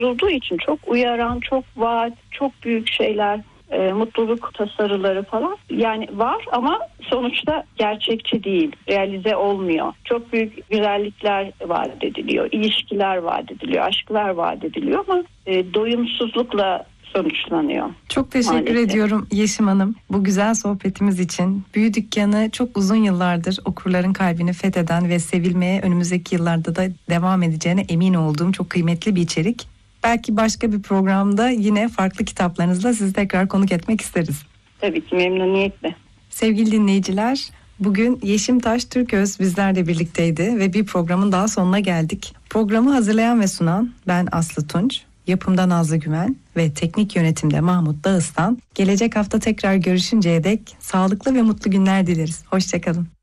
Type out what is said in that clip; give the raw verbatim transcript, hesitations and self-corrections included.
olduğu için çok uyaran, çok vaat, çok büyük şeyler, e, mutluluk tasarıları falan yani var ama sonuçta gerçekçi değil, realize olmuyor. Çok büyük güzellikler vaat ediliyor, ilişkiler vaat ediliyor, aşklar vaat ediliyor ama e, doyumsuzlukla sonuçlanıyor. Çok teşekkür Maalesef. ediyorum Yeşim Hanım bu güzel sohbetimiz için. Büyü Dükkanı çok uzun yıllardır okurların kalbini fetheden ve sevilmeye önümüzdeki yıllarda da devam edeceğine emin olduğum çok kıymetli bir içerik. Belki başka bir programda yine farklı kitaplarınızla sizi tekrar konuk etmek isteriz. Tabii ki, memnuniyetle. Sevgili dinleyiciler, bugün Yeşim Taş Türköz bizlerle birlikteydi ve bir programın daha sonuna geldik. Programı hazırlayan ve sunan ben Aslı Tunç. Yapımda Nazlı Güven ve teknik yönetimde Mahmut Dağıstan. Gelecek hafta tekrar görüşünceye dek sağlıklı ve mutlu günler dileriz. Hoşçakalın.